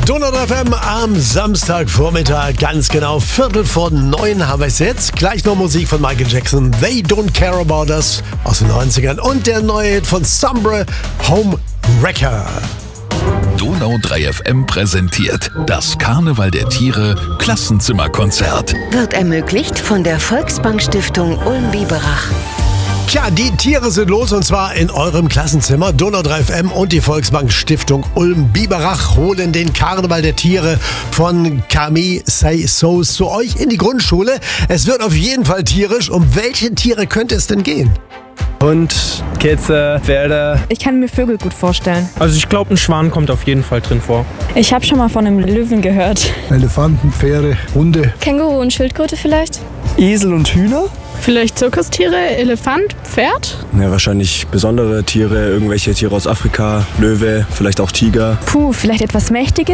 Donau FM am Samstagvormittag, ganz genau 8:45 haben wir es jetzt. Gleich noch Musik von Michael Jackson, They Don't Care About Us aus den 90ern und der neue Hit von Sombre, Home Wrecker. Donau 3 FM präsentiert das Karneval der Tiere Klassenzimmerkonzert. Wird ermöglicht von der Volksbank Stiftung Ulm-Biberach. Tja, die Tiere sind los und zwar in eurem Klassenzimmer. Donau 3 FM und die Volksbank Stiftung Ulm-Biberach holen den Karneval der Tiere von Camille Say-Sos zu euch in die Grundschule. Es wird auf jeden Fall tierisch. Um welche Tiere könnte es denn gehen? Hund, Kätze, Pferde. Ich kann mir Vögel gut vorstellen. Also ich glaube, ein Schwan kommt auf jeden Fall drin vor. Ich habe schon mal von einem Löwen gehört. Elefanten, Pferde, Hunde. Känguru und Schildkröte vielleicht? Esel und Hühner? Vielleicht Zirkustiere, Elefant, Pferd? Ja, wahrscheinlich besondere Tiere, irgendwelche Tiere aus Afrika, Löwe, vielleicht auch Tiger. Vielleicht etwas Mächtiges?